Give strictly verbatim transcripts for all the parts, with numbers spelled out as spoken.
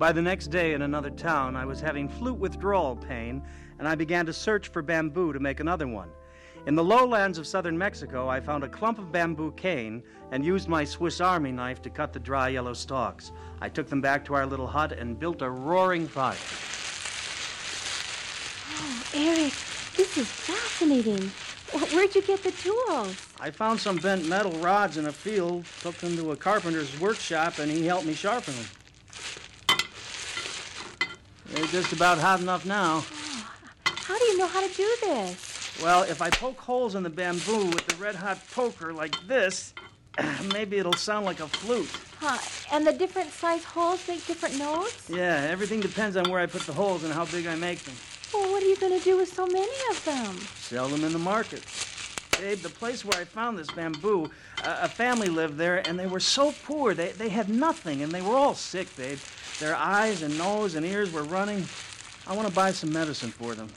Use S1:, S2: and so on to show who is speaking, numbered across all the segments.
S1: By the next day in another town, I was having flute withdrawal pain, and I began to search for bamboo to make another one. In the lowlands of southern Mexico, I found a clump of bamboo cane and used my Swiss Army knife to cut the dry yellow stalks. I took them back to our little hut and built a roaring fire.
S2: Oh, Eric, this is fascinating. Where'd you get the tools?
S1: I found some bent metal rods in a field, took them to a carpenter's workshop, and he helped me sharpen them. They're just about hot enough now.
S2: Oh, how do you know how to do this?
S1: Well, if I poke holes in the bamboo with the red-hot poker like this, maybe it'll sound like a flute.
S2: Huh, and the different size holes make different notes?
S1: Yeah, everything depends on where I put the holes and how big I make them.
S2: Well, what are you going to do with so many of them?
S1: Sell them in the market. Babe, the place where I found this bamboo, uh, a family lived there, and they were so poor. They, they had nothing, and they were all sick, babe. Their eyes and nose and ears were running. I want to buy some medicine for them.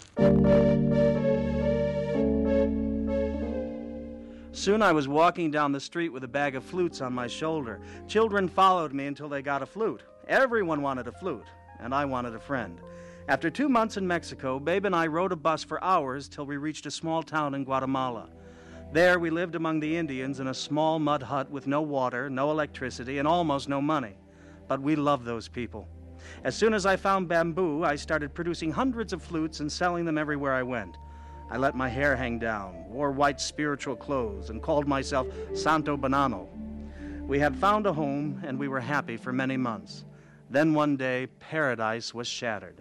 S1: Soon I was walking down the street with a bag of flutes on my shoulder. Children followed me until they got a flute. Everyone wanted a flute, and I wanted a friend. After two months in Mexico, Babe and I rode a bus for hours till we reached a small town in Guatemala. There we lived among the Indians in a small mud hut with no water, no electricity, and almost no money. But we loved those people. As soon as I found bamboo, I started producing hundreds of flutes and selling them everywhere I went. I let my hair hang down, wore white spiritual clothes, and called myself Santo Banano. We had found a home, and we were happy for many months. Then one day, paradise was shattered.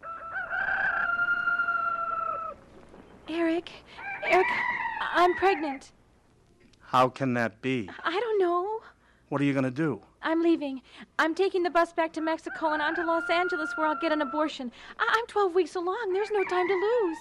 S2: Eric, Eric, I'm pregnant.
S1: How can that be?
S2: I don't know.
S1: What are you going to do?
S2: I'm leaving. I'm taking the bus back to Mexico and on to Los Angeles where I'll get an abortion. I- I'm twelve weeks along. There's no time to lose.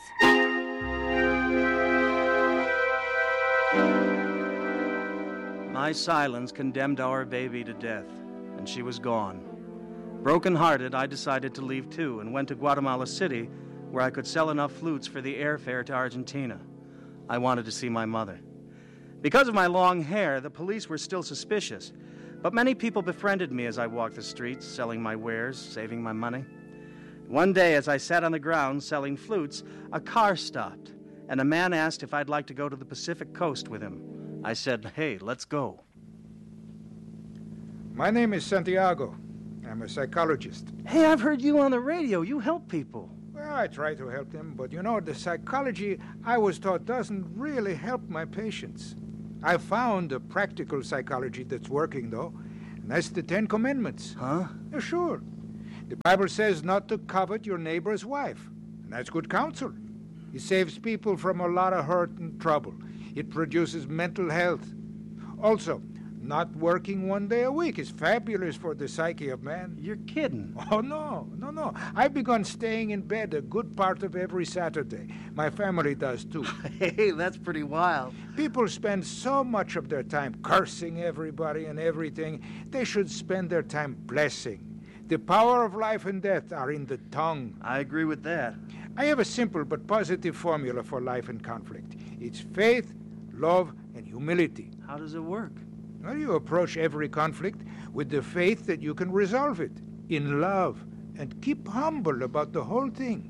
S1: My silence condemned our baby to death, and she was gone. Broken-hearted, I decided to leave too and went to Guatemala City where I could sell enough flutes for the airfare to Argentina. I wanted to see my mother. Because of my long hair, the police were still suspicious, but many people befriended me as I walked the streets, selling my wares, saving my money. One day, as I sat on the ground selling flutes, a car stopped, and a man asked if I'd like to go to the Pacific coast with him. I said, hey, let's go.
S3: My name is Santiago. I'm a psychologist.
S1: Hey, I've heard you on the radio. You help people.
S3: Well, I try to help them, but you know, the psychology I was taught doesn't really help my patients. I found a practical psychology that's working, though, and that's the Ten Commandments.
S1: Huh?
S3: Yeah, sure. The Bible says not to covet your neighbor's wife, and that's good counsel. It saves people from a lot of hurt and trouble. It produces mental health. Also, not working one day a week is fabulous for the psyche of man.
S1: You're kidding.
S3: Oh, no, no, no. I've begun staying in bed a good part of every Saturday. My family does, too.
S1: Hey, that's pretty wild.
S3: People spend so much of their time cursing everybody and everything. They should spend their time blessing. The power of life and death are in the tongue.
S1: I agree with that.
S3: I have a simple but positive formula for life and conflict. It's faith, love, and humility.
S1: How does it work?
S3: Well, you approach every conflict with the faith that you can resolve it in love, and keep humble about the whole thing.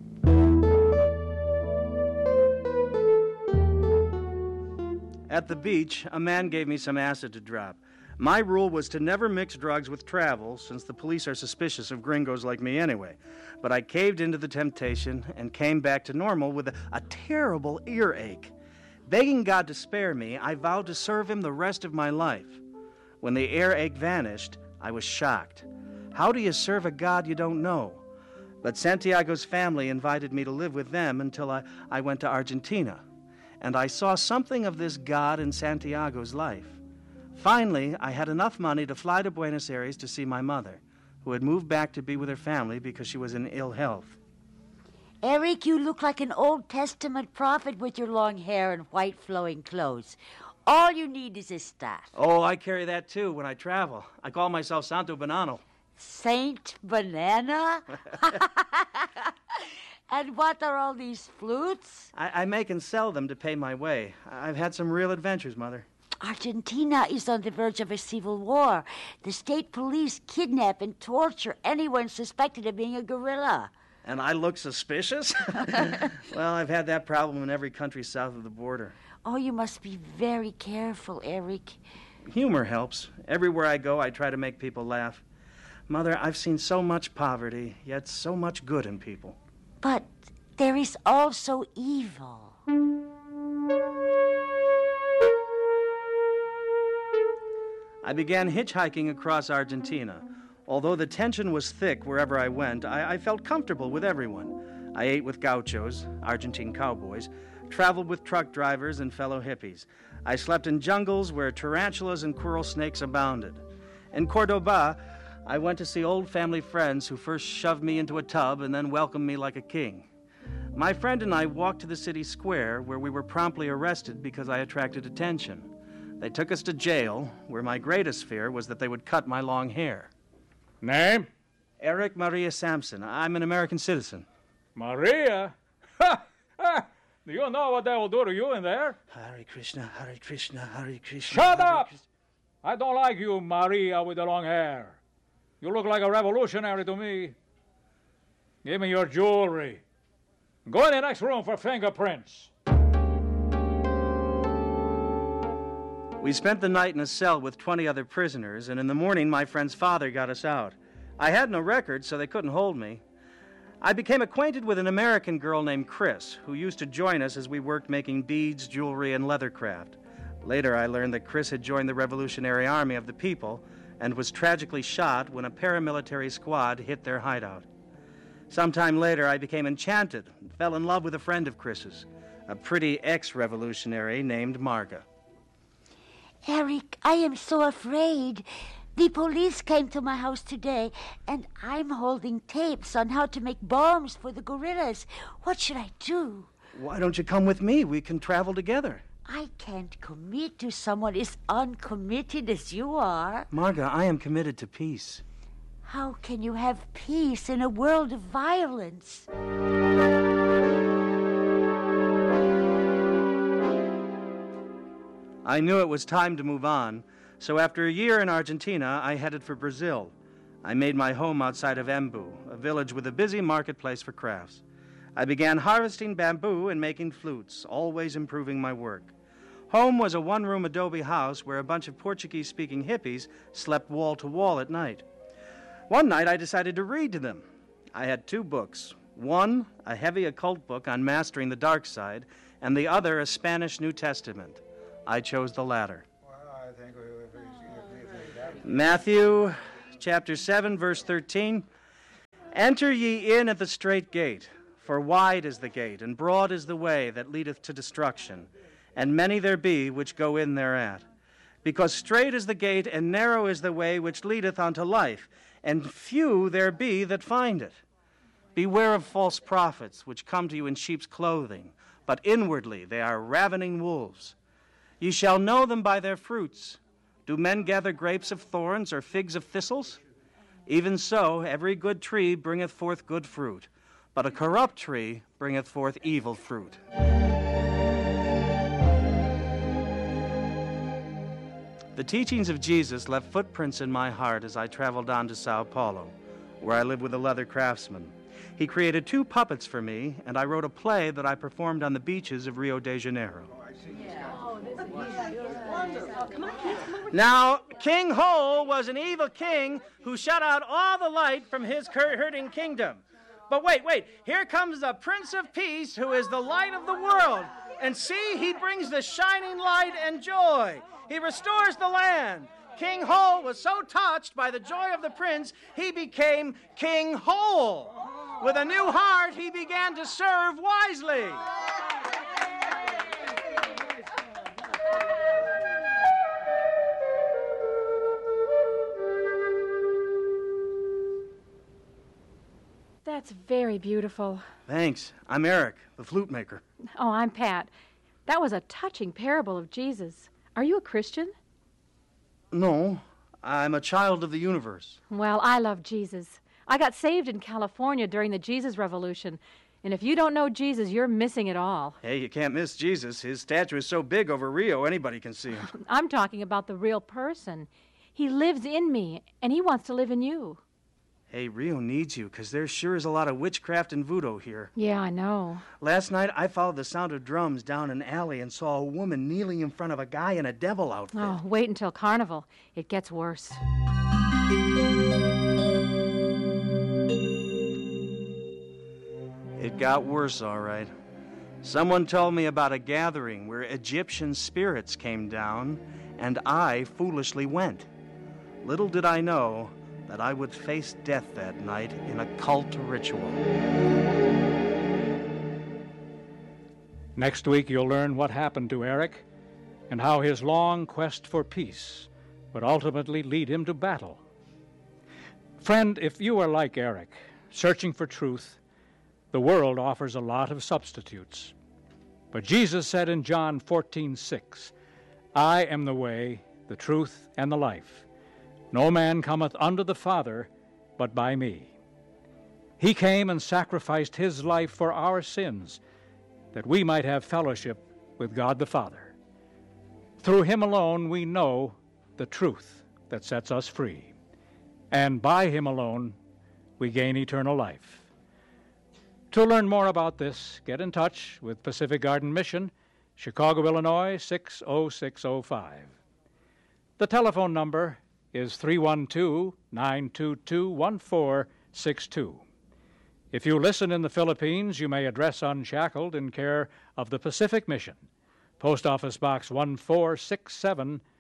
S1: At the beach, a man gave me some acid to drop. My rule was to never mix drugs with travel, since the police are suspicious of gringos like me anyway. But I caved into the temptation and came back to normal with a, a terrible earache. Begging God to spare me, I vowed to serve him the rest of my life. When the earache vanished, I was shocked. How do you serve a God you don't know? But Santiago's family invited me to live with them until I, I went to Argentina. And I saw something of this God in Santiago's life. Finally, I had enough money to fly to Buenos Aires to see my mother, who had moved back to be with her family because she was in ill health.
S4: Eric, you look like an Old Testament prophet with your long hair and white flowing clothes. All you need is a staff.
S1: Oh, I carry that too when I travel. I call myself Santo Banano.
S4: Saint Banana? And what are all these flutes?
S1: I, I make and sell them to pay my way. I've had some real adventures, Mother.
S4: Argentina is on the verge of a civil war. The state police kidnap and torture anyone suspected of being a guerrilla.
S1: And I look suspicious? Well, I've had that problem in every country south of the border.
S4: Oh, you must be very careful, Eric.
S1: Humor helps. Everywhere I go, I try to make people laugh. Mother, I've seen so much poverty, yet so much good in people.
S4: But there is also evil.
S1: I began hitchhiking across Argentina. Although the tension was thick wherever I went, I, I felt comfortable with everyone. I ate with gauchos, Argentine cowboys, traveled with truck drivers and fellow hippies. I slept in jungles where tarantulas and coral snakes abounded. In Cordoba, I went to see old family friends who first shoved me into a tub and then welcomed me like a king. My friend and I walked to the city square, where we were promptly arrested because I attracted attention. They took us to jail, where my greatest fear was that they would cut my long hair.
S5: Name?
S1: Eric Maria Sampson. I'm an American citizen.
S5: Maria? Ha! Ha! Do you know what they will do to you in there?
S1: Hare Krishna, Hare Krishna, Hare Krishna.
S5: Shut
S1: Hare
S5: up!
S1: Krishna.
S5: I don't like you, Maria, with the long hair. You look like a revolutionary to me. Give me your jewelry. Go in the next room for fingerprints.
S1: We spent the night in a cell with twenty other prisoners, and in the morning my friend's father got us out. I had no record, so they couldn't hold me. I became acquainted with an American girl named Chris, who used to join us as we worked making beads, jewelry, and leathercraft. Later, I learned that Chris had joined the Revolutionary Army of the People and was tragically shot when a paramilitary squad hit their hideout. Sometime later, I became enchanted and fell in love with a friend of Chris's, a pretty ex-revolutionary named Marga.
S4: Eric, I am so afraid. The police came to my house today, and I'm holding tapes on how to make bombs for the guerrillas. What should I do?
S1: Why don't you come with me? We can travel together.
S4: I can't commit to someone as uncommitted as you are.
S1: Marga, I am committed to peace.
S4: How can you have peace in a world of violence?
S1: I knew it was time to move on, so after a year in Argentina, I headed for Brazil. I made my home outside of Embu, a village with a busy marketplace for crafts. I began harvesting bamboo and making flutes, always improving my work. Home was a one-room adobe house where a bunch of Portuguese-speaking hippies slept wall to wall at night. One night, I decided to read to them. I had two books. One, a heavy occult book on mastering the dark side, and the other, a Spanish New Testament. I chose the latter. Matthew chapter seven, verse thirteen. Enter ye in at the strait gate, for wide is the gate, and broad is the way that leadeth to destruction, and many there be which go in thereat. Because strait is the gate, and narrow is the way which leadeth unto life, and few there be that find it. Beware of false prophets, which come to you in sheep's clothing, but inwardly they are ravening wolves. Ye shall know them by their fruits. Do men gather grapes of thorns or figs of thistles? Even so, every good tree bringeth forth good fruit, but a corrupt tree bringeth forth evil fruit. The teachings of Jesus left footprints in my heart as I traveled on to Sao Paulo, where I lived with a leather craftsman. He created two puppets for me, and I wrote a play that I performed on the beaches of Rio de Janeiro. Now, King Ho was an evil king who shut out all the light from his hurting kingdom. But wait, wait, here comes the Prince of Peace, who is the light of the world. And see, he brings the shining light and joy. He restores the land. King Ho was so touched by the joy of the prince, he became King Whole. With a new heart, he began to serve wisely.
S2: That's very beautiful.
S1: Thanks. I'm Eric, the flute maker.
S2: Oh, I'm Pat. That was a touching parable of Jesus. Are you a Christian?
S1: No, I'm a child of the universe.
S2: Well, I love Jesus. I got saved in California during the Jesus Revolution, And if you don't know Jesus, you're missing it all.
S1: Hey, you can't miss Jesus. His statue is so big over Rio, anybody can see him.
S2: I'm talking about the real person. He lives in me, and he wants to live in you.
S1: Hey, Rio needs you, because there sure is a lot of witchcraft and voodoo here.
S2: Yeah, I know.
S1: Last night, I followed the sound of drums down an alley and saw a woman kneeling in front of a guy in a devil outfit.
S2: Oh, wait until Carnival. It gets worse.
S1: It got worse, all right. Someone told me about a gathering where Egyptian spirits came down, and I foolishly went. Little did I know that I would face death that night in a cult ritual.
S5: Next week, you'll learn what happened to Eric and how his long quest for peace would ultimately lead him to battle. Friend, if you are like Eric, searching for truth, the world offers a lot of substitutes. But Jesus said in John fourteen six, I am the way, the truth, and the life. No man cometh unto the Father but by me. He came and sacrificed his life for our sins, that we might have fellowship with God the Father. Through him alone we know the truth that sets us free, and by him alone we gain eternal life. To learn more about this, get in touch with Pacific Garden Mission, Chicago, Illinois, six oh six oh five. The telephone number is three one two, nine two two, one four six two. If you listen in the Philippines, you may address Unshackled in care of the Pacific Mission, Post Office Box one four six seven,